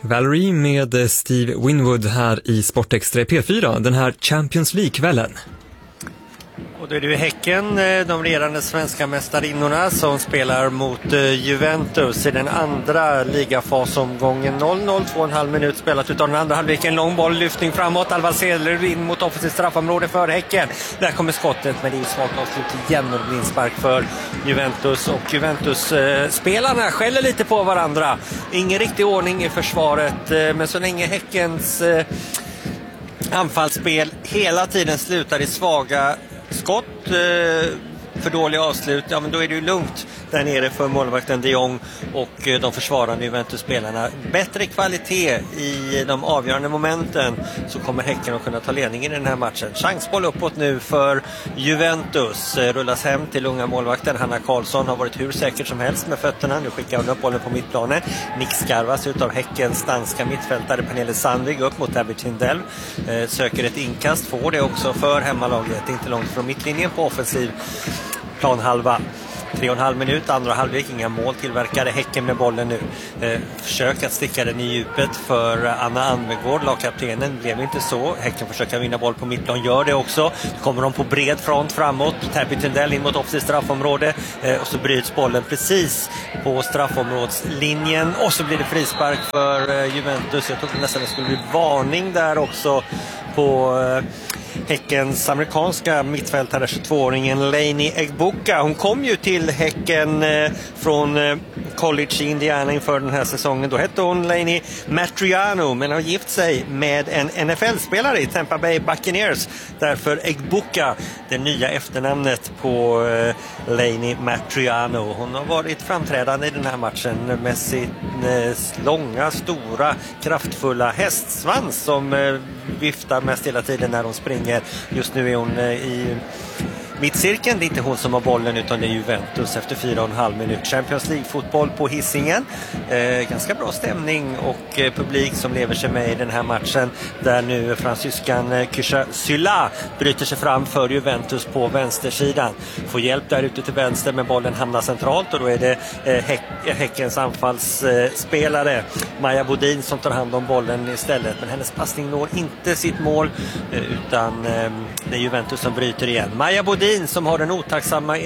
Valerie med Steve Winwood här i Sportextra P4, den här Champions League-kvällen. Och då är det ju Häcken, de regerande svenska mästarinnorna, som spelar mot Juventus i den andra ligafasomgången. 0-0, 2,5 minut spelat utav den andra halvleken. Lång boll, lyftning framåt, Alvar Sedler in mot offensivt straffområde för Häcken. Där kommer skottet, men det är svagt avslut igen och inspark för Juventus. Och Juventus-spelarna skäller lite på varandra. Ingen riktig ordning i försvaret, men så länge Häckens anfallsspel hela tiden slutar i svaga skott, för dåliga avslut, ja, men då är det ju lugnt där nere för målvakten de Jong och de försvarande Juventus-spelarna. Bättre kvalitet i de avgörande momenten, så kommer Häcken att kunna ta ledningen i den här matchen. Chansboll uppåt nu för Juventus, rullas hem till unga målvakten Hanna Karlsson. Har varit hur säker som helst med fötterna. Nu skickar hon upp bollen på mittplanen. Nick skarvas utav Häckens danska mittfältare Pernille Sandvig upp mot Abby Tindell. Söker ett inkast, får det också för hemmalaget, inte långt från mittlinjen på offensiv planhalva. 3,5 minut, andra halvlek, inga mål tillverkade. Häcken med bollen nu. Försök att sticka den i djupet för Anna Anvegård, lagkaptenen. Blev inte så. Häcken försöker vinna boll på mittplan, gör det också. Kommer de på bred front framåt. Tabby Tindell in mot offensivt straffområde. Och så bryts bollen precis på straffområdslinjen. Och så blir det frispark för Juventus. Jag trodde nästan det skulle bli varning där också på Häckens amerikanska mittfältare, 22-åringen Lainey Egbuka. Hon kom ju till Häcken från college i Indiana inför den här säsongen. Då hette hon Lainey Matriano, men har gift sig med en NFL-spelare i Tampa Bay Buccaneers. Därför Egbuka, det nya efternamnet på Lainey Matriano. Hon har varit framträdande i den här matchen med sin långa, stora, kraftfulla hästsvans som viftar mest hela tiden när hon springer. Just nu är hon i mittcirkeln. Det är inte hon som har bollen, utan det är Juventus efter 4,5 minut. Champions League-fotboll på Hisingen. Ganska bra stämning och publik som lever sig med i den här matchen, där nu fransyskan Kysha Sylla bryter sig fram för Juventus på vänstersidan. Får hjälp där ute till vänster, men bollen hamnar centralt, och då är det Häckens anfallsspelare Maja Bodin som tar hand om bollen istället. Men hennes passning når inte sitt mål, utan det är Juventus som bryter igen. Maja Bodin som har den otacksamma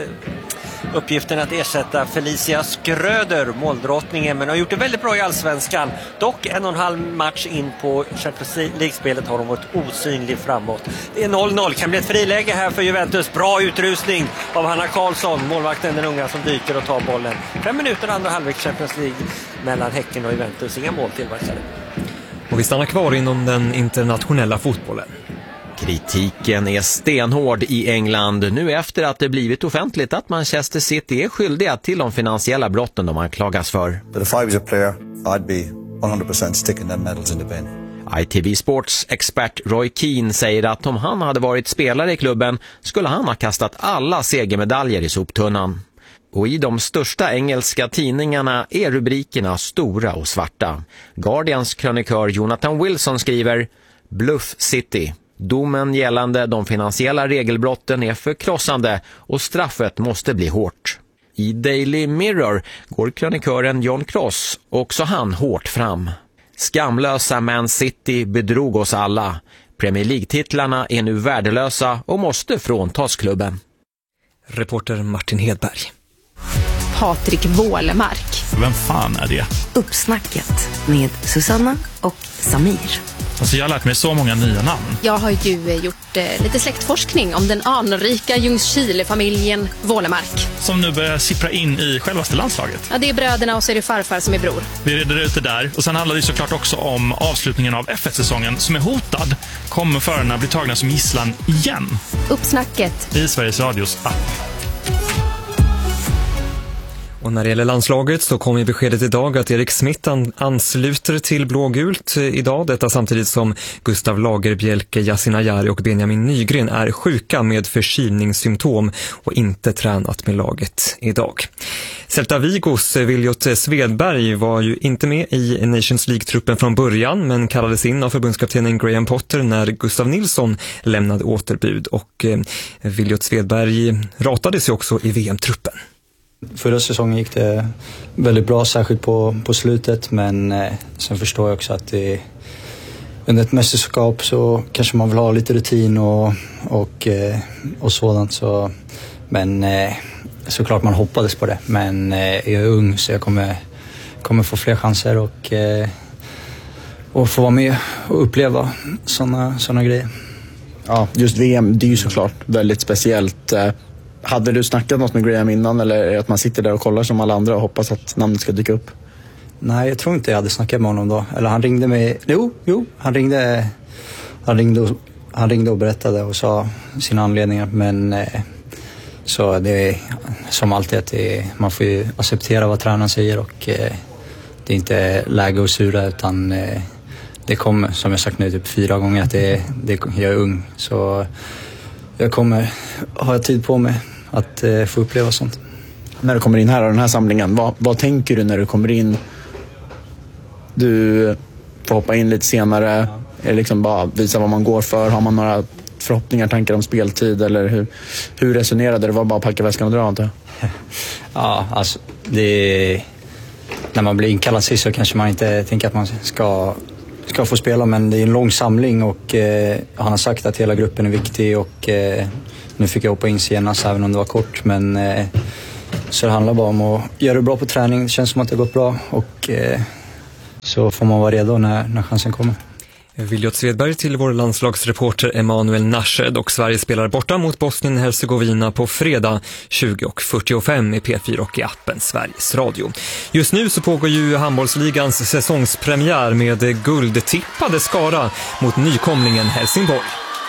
uppgiften att ersätta Felicia Skröder, måldrottningen, men har gjort det väldigt bra i Allsvenskan. Dock 1,5 match in på Champions League-spelet har hon varit osynlig framåt. Det är 0-0, kan bli ett friläge här för Juventus. Bra utrustning av Hanna Karlsson, målvakten den unga som dyker och tar bollen. 5 minuter andra halvlek Champions League mellan Häcken och Juventus, inga mål tillverkade. Och vi stannar kvar inom den internationella fotbollen. Kritiken är stenhård i England nu efter att det blivit offentligt att Manchester City är skyldiga till de finansiella brotten de anklagas för. But if I was a player, I'd be 100% sticking them medals in the bin. ITV Sports expert Roy Keane säger att om han hade varit spelare i klubben skulle han ha kastat alla segermedaljer i soptunnan. Och i de största engelska tidningarna är rubrikerna stora och svarta. Guardians krönikör Jonathan Wilson skriver: Bluff City. Domen gällande de finansiella regelbrotten är förkrossande och straffet måste bli hårt. I Daily Mirror går krönikören John Cross också han hårt fram. Skamlösa Man City bedrog oss alla. Premier League-titlarna är nu värdelösa och måste fråntas klubben. Reporter Martin Hedberg. Patrik Wålemark. Vem fan är det? Uppsnacket med Susanna och Samir. Alltså jag har lärt mig så många nya namn. Jag har ju gjort lite släktforskning om den anrika Ljungskile-familjen Wålemark. Som nu börjar sippra in i självaste landslaget. Ja, det är bröderna och så är det farfar som är bror. Vi reder ut det där. Och sen handlar det såklart också om avslutningen av F1-säsongen som är hotad. Kommer förarna bli tagna som gisslan igen? Uppsnacket i Sveriges Radios app. Och när det gäller landslaget så kom i beskedet idag att Erik Smith ansluter till blågult idag. Detta samtidigt som Gustav Lagerbielke, Yasin Ayari och Benjamin Nygren är sjuka med förkylningssymptom och inte tränat med laget idag. Celta Vigos Viljot Svedberg var ju inte med i Nations League-truppen från början, men kallades in av förbundskaptenen Graham Potter när Gustav Nilsson lämnade återbud, och Viljot Svedberg ratades ju också i VM-truppen. Förra säsongen gick det väldigt bra, särskilt på slutet, men sen förstår jag också att det under ett mästerskap så kanske man vill ha lite rutin och sådant. Så, men såklart man hoppades på det, men jag är ung så jag kommer få fler chanser och få vara med och uppleva såna grejer. Ja, just VM, det är ju såklart väldigt speciellt. Hade du snackat något med Graham innan, eller är det att man sitter där och kollar som alla andra och hoppas att namnet ska dyka upp? Nej, jag tror inte jag hade snackat med honom då. Eller han ringde mig. Jo, han ringde och berättade och sa sina anledningar, men så det är som alltid att man får ju acceptera vad tränaren säger, och det är inte läge att sura, utan det kommer, som jag sagt nu typ 4 gånger, att jag är ung, så jag kommer ha tid på mig att få uppleva sånt. När du kommer in här och den här samlingen, vad tänker du när du kommer in? Du får hoppa in lite senare, är det liksom bara visa vad man går för? Har man några förhoppningar, tankar om speltid, eller hur resonerade det? Var bara att packa väskan och dra, inte? Ja, alltså när man blir inkallad sist så kanske man inte tänker att man ska få spela, men det är en lång samling, och han har sagt att hela gruppen är viktig, och nu fick jag hoppa in senast även om det var kort, men så det handlar bara om att göra det bra på träning. Det känns som att det har gått bra, och så får man vara redo när chansen kommer. Viljot Svedberg till vår landslagsreporter Emanuel Nashed, och Sverige spelar borta mot Bosnien-Hercegovina på fredag 20:45 i P4 och i appen Sveriges Radio. Just nu så pågår ju handbollsligans säsongspremiär med guldtippade Skara mot nykomlingen Helsingborg.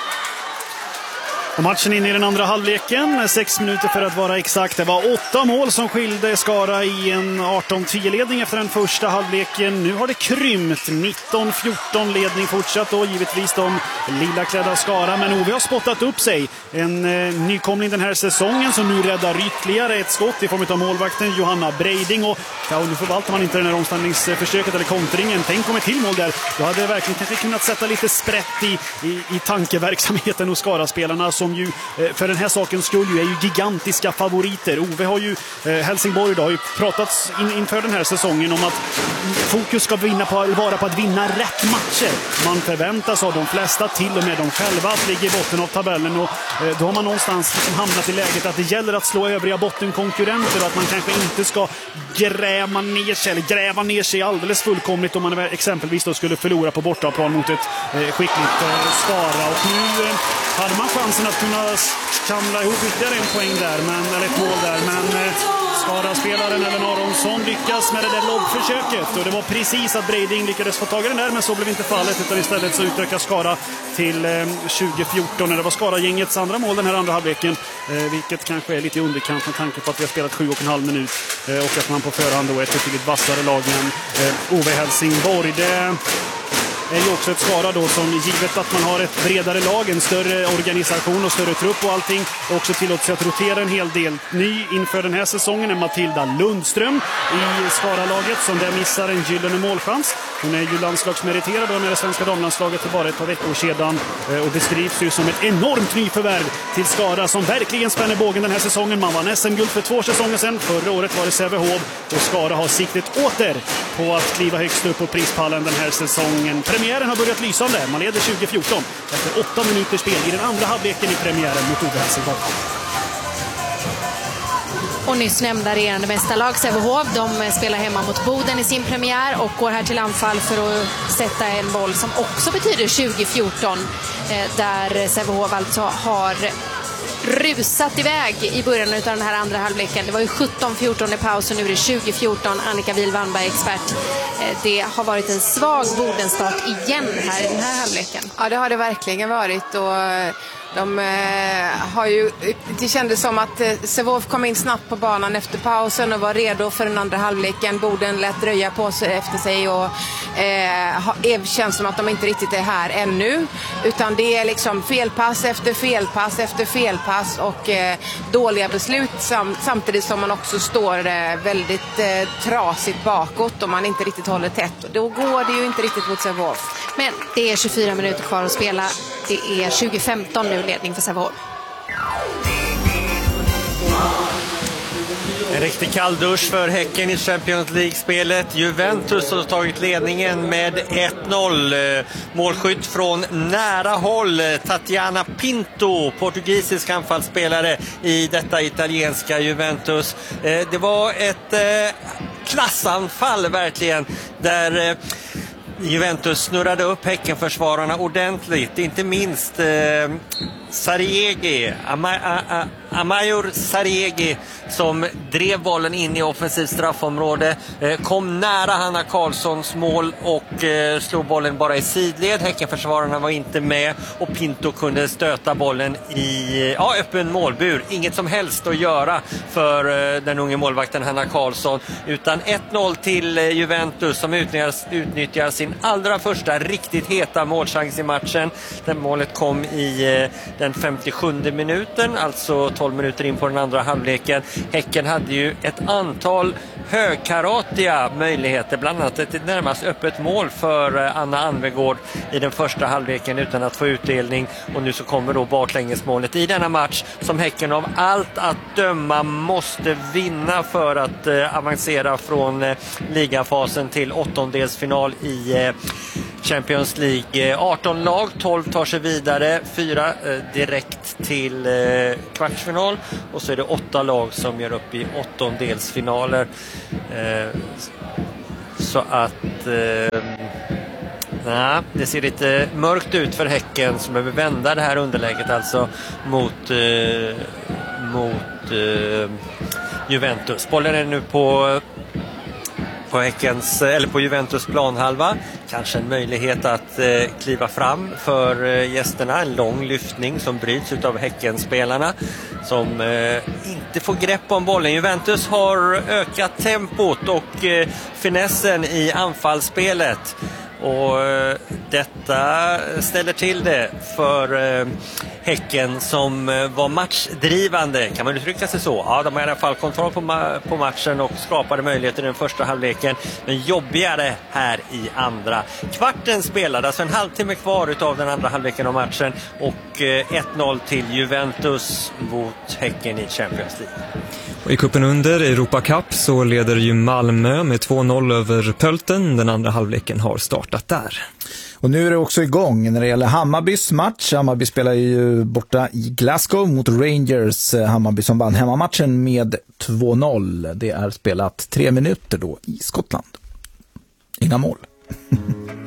Och matchen in i den andra halvleken, 6 minuter för att vara exakt. Det var 8 mål som skilde Skara i en 18-10-ledning efter den första halvleken. Nu har det krympt, 19-14 ledning fortsatt då, givetvis de lilla klädda Skara. Men Ove har spottat upp sig, en nykomling den här säsongen som nu räddar ytterligare ett skott i form av målvakten Johanna Breiding. Och nu förvaltar man inte den här omställningsförsöket eller kontringen. Tänk om ett till mål där. Då hade verkligen kanske kunnat sätta lite sprätt i tankeverksamheten hos Skara-spelarna, som ju för den här sakens skull är ju gigantiska favoriter. Ove har ju Helsingborg då har ju pratat inför den här säsongen om att fokus ska vara på att vinna rätt matcher. Man förväntas av de flesta, till och med de själva, att ligga i botten av tabellen, och då har man någonstans liksom hamnat i läget att det gäller att slå övriga bottenkonkurrenter, och att man kanske inte ska gräva ner sig alldeles fullkomligt om man exempelvis då skulle förlora på bortaplan mot ett skickligt Skara. Och nu hade man chansen att kunna kamla ihop ytterligare en poäng där, eller ett mål där, men Skara-spelaren Ellen Aronsson lyckas med det där lobbförsöket, och det var precis att Breiding lyckades få tag i den där, men så blev inte fallet, utan istället så utökas Skara till 2014. Det var Skara-gängets andra mål den här andra halvleken, vilket kanske är lite i underkant med tanke på att vi har spelat 7,5 minut, och att man på förhand då är ett betydligt vassare lag än Ove Helsingborg. Det är ju också ett Skara då som, givet att man har ett bredare lag, en större organisation och större trupp och allting, också tillåter sig att rotera en hel del. Ny inför den här säsongen är Matilda Lundström i Skara-laget, som där missar en gyllene målchans. Hon är ju landslagsmeriterad med det svenska damlandslaget för bara ett par veckor sedan, och beskrivs ju som ett enormt nyförvärv till Skara, som verkligen spänner bågen den här säsongen. Man vann SM-guld för 2 säsonger sedan. Förra året var det Sävehof, och Skara har siktet åter på att kliva högst upp på prispallen den här säsongen. Premiären har börjat lysande. Man leder 2014 efter 8 minuters spel i den andra halvleken i premiären mot Ove Helsingborg. Och nyss nämnda regerande mästarlag Sävehof, de spelar hemma mot Boden i sin premiär och går här till anfall för att sätta en boll som också betyder 2014, där Sävehof alltså har rusat iväg i början av den här andra halvleken. Det var ju 17-14 i paus, och nu är det 2014. Annika Wihl-Wannberg, expert. Det har varit en svag Bodenstart igen här i den här halvleken. Ja, det har det verkligen varit, och det kändes som att Sävehof kom in snabbt på banan efter pausen och var redo för den andra halvleken. Boden lät dröja på sig efter sig, och känns som att de inte riktigt är här ännu, utan det är liksom felpass efter felpass efter felpass och dåliga beslut, samtidigt som man också står väldigt trasigt bakåt och man inte riktigt håller tätt. Då går det ju inte riktigt mot Sävehof. Men det är 24 minuter kvar att spela. Det är 2015 nu ledning för Sävehof. En riktig kalldusch för Häcken i Champions League-spelet. Juventus har tagit ledningen med 1-0. Målskytt från nära håll. Tatiana Pinto, portugisisk anfallsspelare i detta italienska Juventus. Det var ett klassanfall verkligen, där Juventus snurrade upp Häckenförsvararna ordentligt. Inte minst Sarriegi, Amajor Sarriegi, som drev bollen in i offensivt straffområde, kom nära Hanna Karlssons mål och slog bollen bara i sidled. Häckenförsvararna var inte med och Pinto kunde stöta bollen i öppen målbur. Inget som helst att göra för den unge målvakten Hanna Karlsson, utan 1-0 till Juventus, som utnyttjar sin allra första riktigt heta målchans i matchen. Det målet kom i den 57:e minuten, alltså 12 minuter in på den andra halvleken. Häcken hade ju ett antal högkaratiga möjligheter, bland annat ett närmast öppet mål för Anna Anvegård i den första halvleken utan att få utdelning, och nu så kommer då baklängesmålet i denna match som Häcken av allt att döma måste vinna för att avancera från ligafasen till åttondelsfinal i Champions League. 18 lag, 12 tar sig vidare, 4 direkt till kvartsfinal, och så är det 8 lag som gör upp i åttondelsfinaler. Så att det ser lite mörkt ut för Häcken, som behöver vända det här underläget alltså mot Juventus. Bollen är nu på Häckens, eller på Juventus planhalva. Kanske en möjlighet att kliva fram för gästerna. En lång lyftning som bryts utav Häckenspelarna som inte får grepp om bollen. Juventus har ökat tempot och finessen i anfallsspelet. Och detta ställer till det för Häcken, som var matchdrivande, kan man uttrycka sig så. Ja, de har i alla fall kontroll på matchen och skapade möjligheter i den första halvleken, men jobbigare här i andra. Kvarten spelade, alltså en halvtimme kvar utav den andra halvleken av matchen, och 1-0 till Juventus mot Häcken i Champions League. Och i kuppen under Europa Cup så leder ju Malmö med 2-0 över Pölten. Den andra halvleken har startat där. Och nu är det också igång när det gäller Hammarbys match. Hammarby spelar ju borta i Glasgow mot Rangers. Hammarby som vann hemmamatchen med 2-0. Det är spelat 3 minuter då i Skottland. Inga mål.